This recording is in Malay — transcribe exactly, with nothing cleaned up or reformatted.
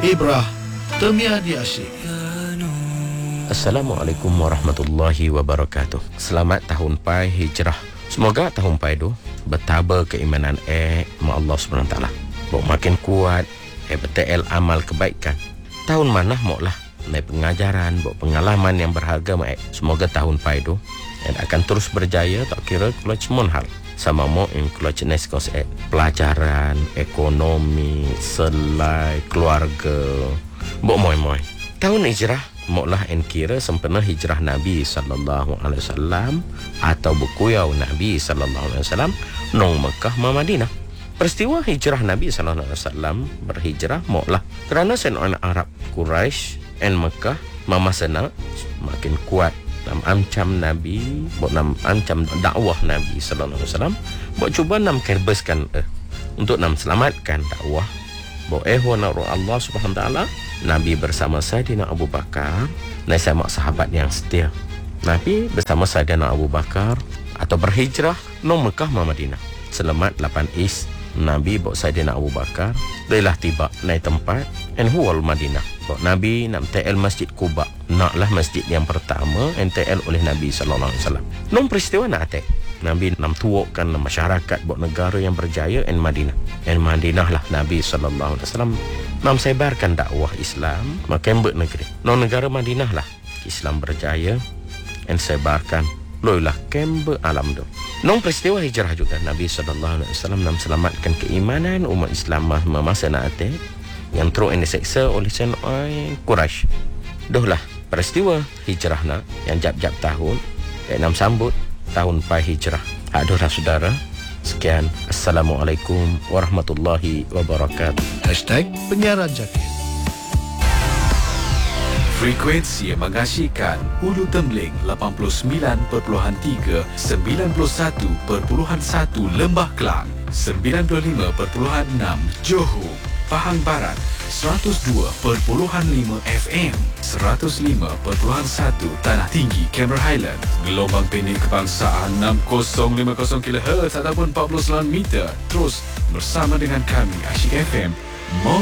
Ibrah Temiadi Asyik. Assalamualaikum warahmatullahi wabarakatuh. Selamat tahun Pai Hijrah. Semoga tahun Pai tu bertambah keimanan eh ma Allah Subhanahu Taala. Bok makin kuat eh betul amal kebaikan. Tahun mana mok lah naik pengajaran, bok pengalaman yang berharga ma eh. Semoga tahun Pai tu eh, akan terus berjaya tak kira kalau cemon hal. Sama mo in kalau jenis kos eh pelajaran, ekonomi, selai, keluarga. Bok moy-moy. Tahun hijrah moklah en kira sempena hijrah Nabi sallallahu alaihi wasallam atau berkuyau Nabi sallallahu alaihi wasallam nong Mekah ma Madinah. Peristiwa hijrah Nabi sallallahu alaihi wasallam berhijrah moklah kerana sen orang Arab Quraisy en Mekah mama sana makin kuat nam ancam Nabi, bok nam ancam dakwah Nabi sallallahu alaihi wasallam, bok cuba nam kerbeskan eh, untuk nam selamatkan dakwah. Bok eh wa Allah Subhanahu Taala Nabi bersama Saidina Abu Bakar, dan sama sahabat yang setia. Nabi bersama Saidina Abu Bakar atau berhijrah nong Mekah ma Madinah. Selamat lapan is Nabi bawa Saidina Abu Bakar dailah tiba naik tempat en huwal Madinah. Bawa Nabi nam T L Masjid Quba. Naklah masjid yang pertama N T L oleh Nabi sallallahu alaihi wasallam. Nong peristiwa nak atek Nabi nam tuokkan masyarakat buat negara yang berjaya en Madinah. En Madinah lah Nabi sallallahu alaihi wasallam nam sebarkan dakwah Islam makin ber negeri. Nong negara Madinah lah Islam berjaya en sebarkan loilah kembe alam tu. Nong peristiwa hijrah juga Nabi sallallahu alaihi wasallam nam selamatkan keimanan umat Islam masa nak atek yang teruk yang diseksa oleh senoi Quraisy. Dohlah peristiwa hijrah nak yang jap-jap tahun eh, nam sambut tahun Pai Hijrah. Aduhlah saudara. Sekian. Assalamualaikum warahmatullahi wabarakatuh. Hashtag Penyiaran Jakit. Frekuensi yang mengasihkan Hulu Tembling lapan puluh sembilan perpuluhan tiga, sembilan puluh satu perpuluhan satu Lembah Kelang, sembilan puluh lima perpuluhan enam Johor, Pahang Barat, seratus dua perpuluhan lima F M, seratus lima perpuluhan satu Tanah Tinggi, Cameron Highland, gelombang pendek kebangsaan enam kosong lima kosong kilohertz ataupun empat puluh sembilan meter. Terus bersama dengan kami Asyik F M.